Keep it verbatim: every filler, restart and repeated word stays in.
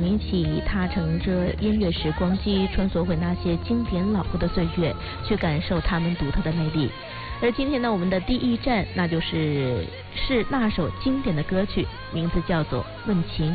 们一起踏乘着音乐时光机，穿梭回那些经典老歌的岁月，去感受他们独特的魅力。而今天呢，我们的第一站那就是是那首经典的歌曲，名字叫做《问情》。